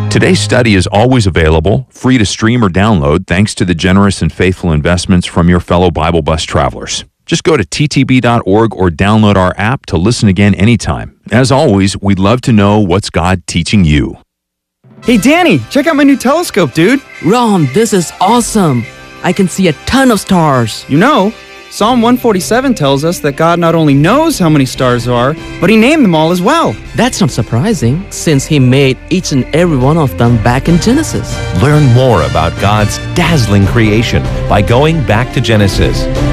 Today's study is always available, free to stream or download, thanks to the generous and faithful investments from your fellow Bible Bus travelers. Just go to ttb.org or download our app to listen again anytime. As always, we'd love to know what's God teaching you. Hey, Danny, check out my new telescope, dude. Ron, this is awesome. I can see a ton of stars. You know, Psalm 147 tells us that God not only knows how many stars there are, but He named them all as well. That's not surprising, since He made each and every one of them back in Genesis. Learn more about God's dazzling creation by going back to Genesis.